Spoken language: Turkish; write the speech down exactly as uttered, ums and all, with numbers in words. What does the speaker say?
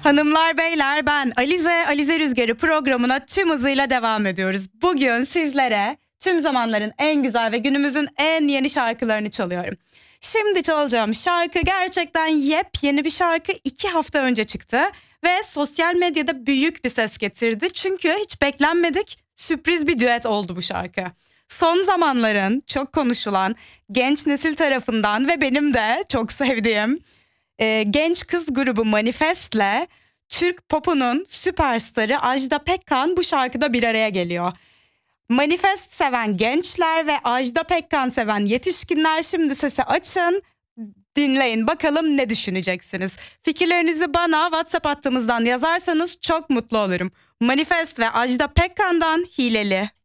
Hanımlar beyler, ben Alize, Alize Rüzgarı programına tüm hızıyla devam ediyoruz. Bugün sizlere tüm zamanların en güzel ve günümüzün en yeni şarkılarını çalıyorum. Şimdi çalacağım şarkı gerçekten yepyeni bir şarkı. iki hafta önce çıktı ve sosyal medyada büyük bir ses getirdi. Çünkü hiç beklenmedik, sürpriz bir düet oldu bu şarkı. Son zamanların çok konuşulan genç nesil tarafından ve benim de çok sevdiğim e, genç kız grubu Manifest'le Türk popunun süperstarı Ajda Pekkan bu şarkıda bir araya geliyor. Manifest seven gençler ve Ajda Pekkan seven yetişkinler şimdi sesi açın, dinleyin bakalım ne düşüneceksiniz. Fikirlerinizi bana WhatsApp hattımızdan yazarsanız çok mutlu olurum. Manifest ve Ajda Pekkan'dan Hileli.